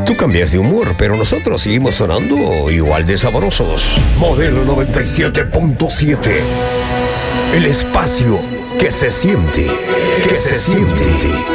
Tú cambias de humor, pero nosotros seguimos sonando igual de sabrosos. Modelo 97.7. El espacio que se siente.